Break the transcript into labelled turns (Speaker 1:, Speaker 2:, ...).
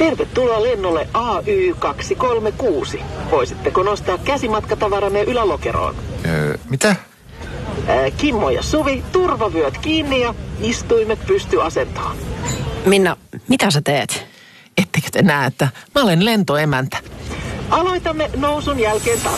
Speaker 1: Tervetuloa lennolle AY236. Voisitteko nostaa käsimatkatavaranne ylälokeroon?
Speaker 2: Mitä?
Speaker 1: Kimmo ja Suvi, turvavyöt kiinni ja istuimet pystyasentoon.
Speaker 3: Minna, mitä sä teet?
Speaker 4: Ettekö te näe, että mä olen lentoemäntä?
Speaker 1: Aloitamme nousun jälkeen